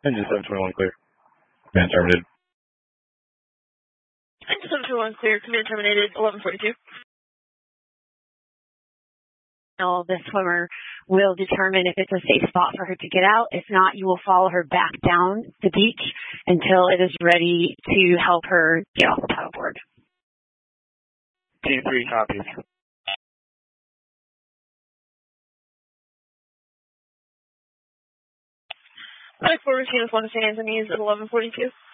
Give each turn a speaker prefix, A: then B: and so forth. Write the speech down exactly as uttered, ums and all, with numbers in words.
A: Engine seven twenty-one clear. Command terminated.
B: Engine seven twenty-one clear. Command terminated. eleven forty-two.
C: Now the swimmer will determine if it's a safe spot for her to get out. If not, you will follow her back down the beach until it is ready to help her get off the paddleboard.
D: Team three copies.
B: Flight four, receive one to San Antonio at eleven forty-two.